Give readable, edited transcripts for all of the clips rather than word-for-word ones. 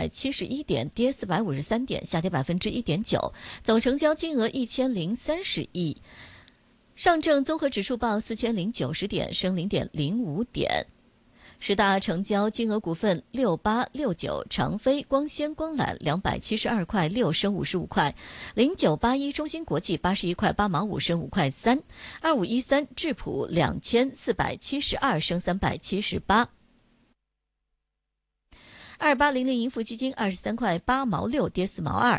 471点，跌453点，下跌1.9%，总成交金额1030亿。上证综合指数报4090点，升0.05点。十大成交金额股份6869，长飞光纤光缆272块6，升55块；0981中芯国际81块8毛5，升5块3；2513智普2472，升378；2800盈富基金23块8毛6，跌4毛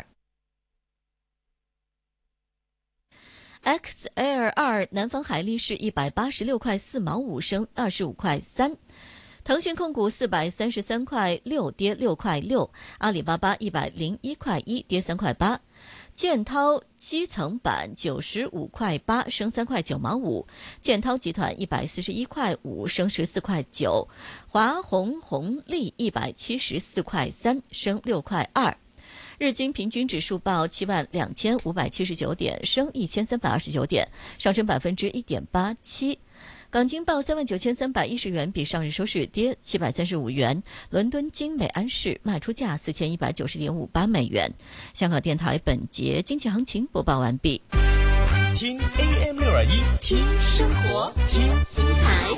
2。XL2 南方海力士186块4毛5，升25块3。腾讯控股433块6，跌6块6；阿里巴巴101块1，跌3块8；建滔基层板95块8，升3块9毛5；建滔集团141块5，升14块9；华虹红利174块3，升6块2。日经平均指数报72579点，升1329点，上升1.87%。港金报39310元，比上日收市跌735元。伦敦金美安市卖出价4190.58美元。香港电台本节经济行情播报完毕。 听 AM621， 听生活，听精彩，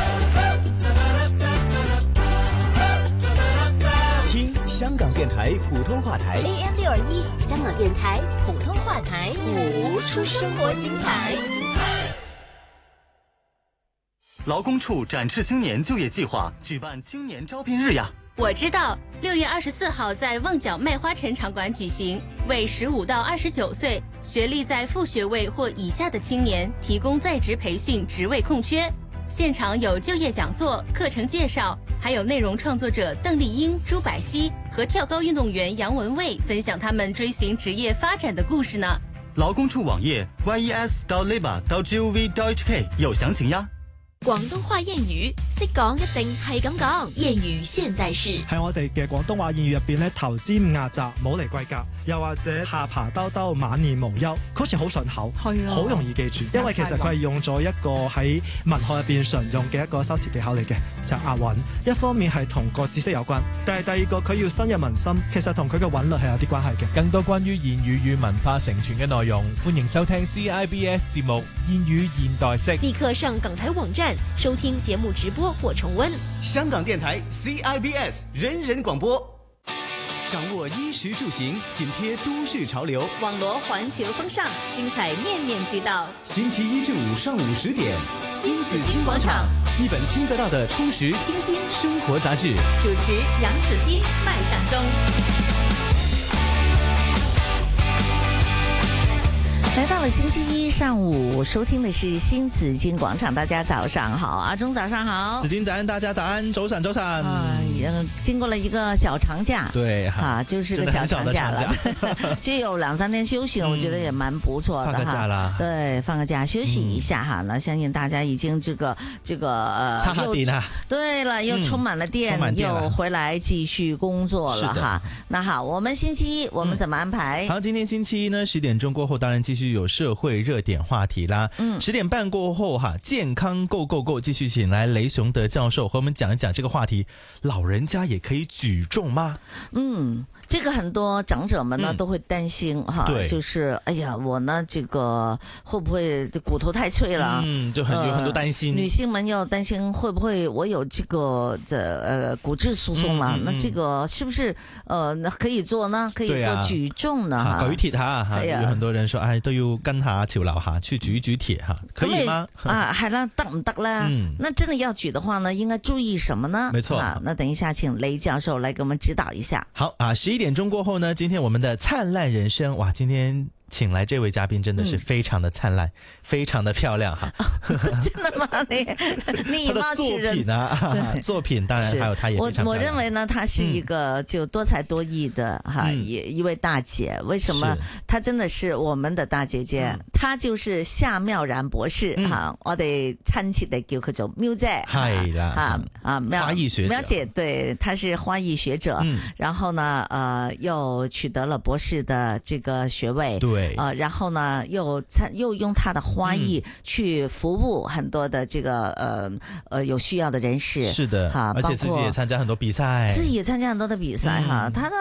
听香港电台普通话台 AM621，香港电台普通话台， 谱出生活精彩。劳工处展翅青年就业计划举办青年招聘日呀！ 我知道，6月24号在旺角麦花臣场馆举行，为15到29岁、学历在副学位或以下的青年提供在职培训，职位空缺。现场有就业讲座、课程介绍，还有内容创作者邓丽英、朱百熙和跳高运动员杨文蔚分享他们追寻职业发展的故事呢。 劳工處網頁 yes.labour.gov.hk 有詳情呀。 廣東話諺語識講一定係咁講，諺語現代式喺我哋嘅廣東話諺語入邊咧，頭尖壓閘冇嚟貴格，又或者下巴兜兜晚年無憂，好似好順口，係啊，好容易記住，因為其實佢係用咗一個喺文學入邊常用嘅一個修辭技巧嚟嘅，就押韻。一方面係同個知識有關，但係第二個佢要深入民心，其實同佢嘅韻律係有啲關係嘅。 更多關於諺語與文化承傳嘅內容，歡迎收聽 CIBS 節目《諺語現代式》， 立刻上港台網站收聽節目直播或重溫。 香港電台 CIBS 人人廣播，掌握衣食住行，緊貼都市潮流， 網羅環球風尚，精彩面面俱到。 星期一至五上午10點，新紫荊廣場，一本聽得到的充實清新生活雜誌。 主持楊子矜、麥尚中。 来到了星期一上午，收听的是新紫荊广场。大家早上好，阿忠早上好， 紫荊早安，大家早安，早晨早晨。 经过了一个小长假， 对哈， 就是个小长假了，其实有2-3天休息了，我觉得也蛮不错的哈。 放个假啦， 对，放个假休息一下哈。那相信大家已经这个差点了， 对了，又充满了电，又回来继续工作了哈。那好，我们星期一我们怎么安排？ 好，今天星期一呢，10點鐘過後，當然繼續有社會熱點話題啦。10點半過後哈，健康 Go Go Go 繼續請來雷雄德教授和我們講一講這個話題，老人家也可以舉重嗎？ 这个很多长者们呢都会担心哈，就是哎呀，我呢这个会不会骨头太脆了？ 就有很多担心。 女性们要担心会不会我有这个骨质疏松了？那这个是不是可以做呢？可以做举重呢？ 舉鐵吓，有很多人說，都要跟下潮流下去舉鐵吓，可以嗎？ 係啦，得唔得呢？那真的要舉的話呢，應該注意什麼呢？ 沒錯。 那等一下請雷教授來給我們指導一下。 好啊，11點鐘過後呢，今天我們的燦爛人生，哇，今天請來這位嘉賓真的是非常的燦爛，非常的漂亮哈。 真的嗎？你以貌取人。 他的作品當然還有他也非常漂亮。 我認為呢，她是一個就多才多藝的哈，一位大姐。為什麼？她真的是我們的大姐姐，她就是夏妙然博士哈，我哋親切地叫佢做妙姐。 係啦，花藝學者。 妙姐，對，她是花藝學者，然後呢，又取得了博士的這個學位。 對。 然後呢，又用他的花藝去服務很多的這個有需要的人士。 是的，而且自己也參加很多比賽。 自己也參加很多的比賽哈，他的